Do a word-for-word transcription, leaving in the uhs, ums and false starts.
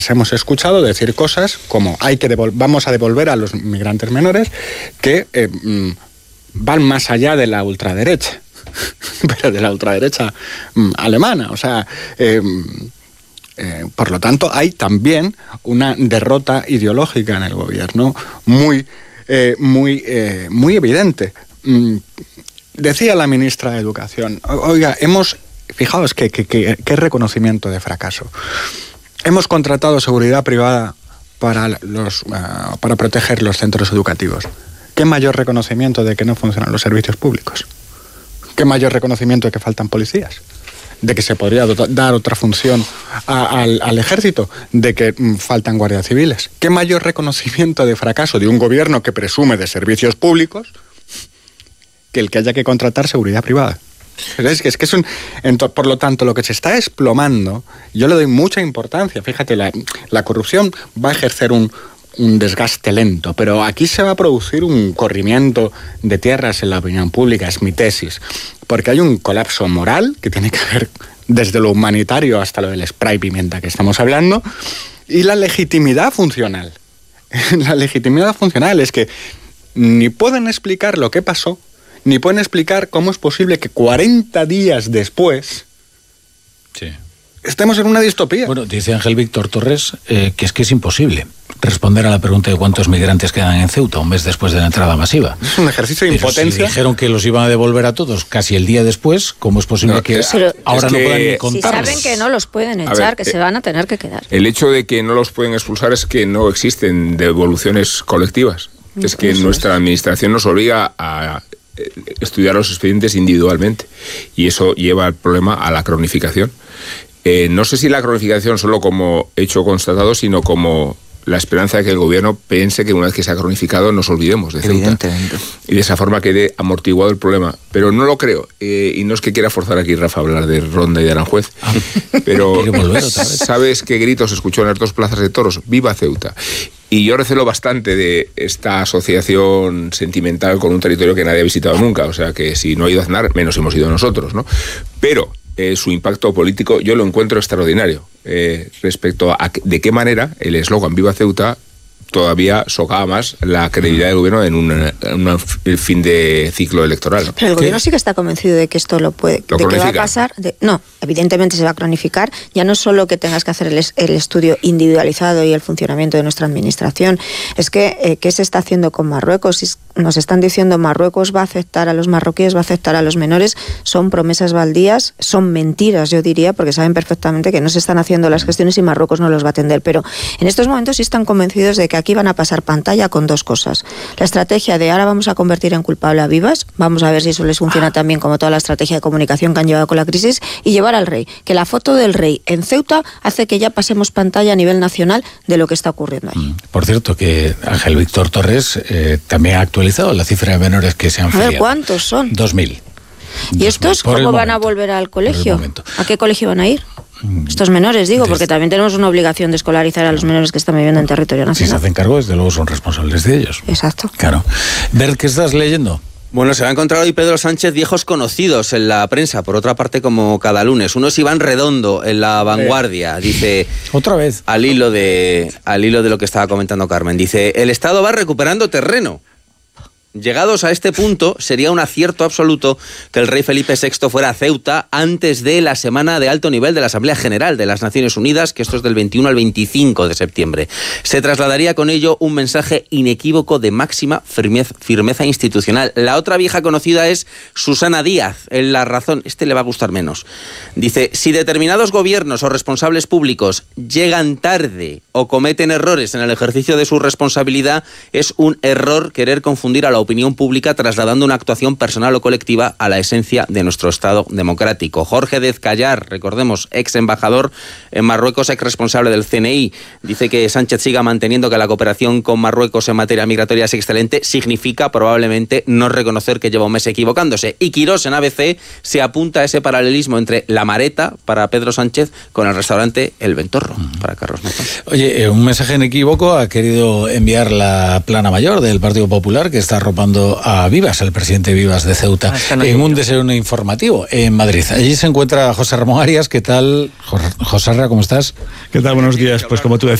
hemos escuchado decir cosas como hay que devol- vamos a devolver a los migrantes menores que eh, van más allá de la ultraderecha, pero de la ultraderecha mm, alemana. O sea, eh, eh, por lo tanto, hay también una derrota ideológica en el gobierno muy, eh, muy, eh, muy evidente. Mm, decía la ministra de Educación, oiga, hemos, fijaos qué que, que, que reconocimiento de fracaso. Hemos contratado seguridad privada para, los, uh, para proteger los centros educativos. ¿Qué mayor reconocimiento de que no funcionan los servicios públicos? ¿Qué mayor reconocimiento de que faltan policías? ¿De que se podría dar otra función a, al, al ejército? ¿De que mm, faltan guardias civiles? ¿Qué mayor reconocimiento de fracaso de un gobierno que presume de servicios públicos que el que haya que contratar seguridad privada? Es que es, que es un, por lo tanto, lo que se está desplomando, yo le doy mucha importancia. Fíjate, la, la corrupción va a ejercer un, un desgaste lento, pero aquí se va a producir un corrimiento de tierras en la opinión pública, es mi tesis, porque hay un colapso moral que tiene que ver desde lo humanitario hasta lo del spray pimienta que estamos hablando, y la legitimidad funcional. La legitimidad funcional es que ni pueden explicar lo que pasó, ni pueden explicar cómo es posible que cuarenta días después sí. estemos en una distopía. Bueno, dice Ángel Víctor Torres eh, que es que es imposible responder a la pregunta de cuántos migrantes quedan en Ceuta un mes después de la entrada masiva. Es un ejercicio de Pero impotencia. Si dijeron que los iban a devolver a todos casi el día después, ¿cómo es posible no, que pero ahora es no que puedan ni si contarlos? Si saben que no los pueden echar, ver, que eh, se van a tener que quedar. El hecho de que no los pueden expulsar es que no existen devoluciones colectivas. Es que nuestra administración nos obliga a estudiar los expedientes individualmente y eso lleva al problema a la cronificación. Eh, no sé si la cronificación solo como hecho constatado, sino como la esperanza de que el gobierno piense que una vez que se ha cronificado nos olvidemos de Ceuta y de esa forma quede amortiguado el problema. Pero no lo creo, eh, y no es que quiera forzar aquí Rafa a hablar de Ronda y de Aranjuez, ah, pero ¿sabes qué grito se escuchó en las dos plazas de toros? ¡Viva Ceuta! Y yo recelo bastante de esta asociación sentimental con un territorio que nadie ha visitado nunca. O sea que si no ha ido Aznar, menos hemos ido nosotros, ¿no? Pero eh, su impacto político yo lo encuentro extraordinario. Eh, respecto a de qué manera el eslogan Viva Ceuta todavía socava más la credibilidad del gobierno en un fin de ciclo electoral. Pero el gobierno sí que está convencido de que esto lo puede, ¿Lo de que va a cronifica? pasar. De, no, evidentemente se va a cronificar. Ya no solo que tengas que hacer el, el estudio individualizado y el funcionamiento de nuestra administración, es que eh, ¿qué se está haciendo con Marruecos? Nos están diciendo Marruecos va a aceptar a los marroquíes, va a aceptar a los menores. Son promesas baldías, son mentiras, yo diría, porque saben perfectamente que no se están haciendo las gestiones y Marruecos no los va a atender. Pero en estos momentos sí están convencidos de que aquí van a pasar pantalla con dos cosas. La estrategia de ahora vamos a convertir en culpable a Vivas, vamos a ver si eso les funciona también como toda la estrategia de comunicación que han llevado con la crisis, y llevar al rey, que la foto del rey en Ceuta hace que ya pasemos pantalla a nivel nacional de lo que está ocurriendo allí. Por cierto, que Ángel Víctor Torres eh, también ha actualizado la cifra de menores que se han filiado. A ver, ¿cuántos son? Dos mil. ¿Y estos cómo van a volver al colegio? ¿A qué colegio van a ir? Estos menores, digo, porque también tenemos una obligación de escolarizar a los menores que están viviendo en territorio nacional. Si se hacen cargo, desde luego son responsables de ellos. Exacto. Claro. Bert, ¿qué estás leyendo? Bueno, se va a encontrar hoy Pedro Sánchez viejos conocidos en la prensa, por otra parte, como cada lunes. Uno es Iván Redondo, en La Vanguardia, dice... Otra vez. Al hilo de, al hilo de lo que estaba comentando Carmen, dice, el Estado va recuperando terreno. Llegados a este punto, sería un acierto absoluto que el rey Felipe sexto fuera a Ceuta antes de la semana de alto nivel de la Asamblea General de las Naciones Unidas, que esto es del veintiuno al veinticinco de septiembre. Se trasladaría con ello un mensaje inequívoco de máxima firmeza, firmeza institucional. La otra vieja conocida es Susana Díaz, en La Razón. Este le va a gustar menos. Dice, si determinados gobiernos o responsables públicos llegan tarde o cometen errores en el ejercicio de su responsabilidad, es un error querer confundir a la opinión pública trasladando una actuación personal o colectiva a la esencia de nuestro Estado democrático. Jorge Dez Callar, recordemos, ex embajador en Marruecos, ex responsable del C N I, dice que Sánchez siga manteniendo que la cooperación con Marruecos en materia migratoria es excelente, significa probablemente no reconocer que lleva un mes equivocándose. Y Quirós en A B C se apunta a ese paralelismo entre la Mareta para Pedro Sánchez con el restaurante El Ventorro para Carlos Mazón. Oye, Oye, eh, un mensaje inequívoco ha querido enviar la plana mayor del Partido Popular, que está arropando a Vivas, el presidente Vivas de Ceuta, ah, no en un desayuno informativo en Madrid. Allí se encuentra José Ramón Arias. ¿Qué tal, José Ramón? ¿Cómo estás? ¿Qué tal? Buenos días. Pues como tú decías,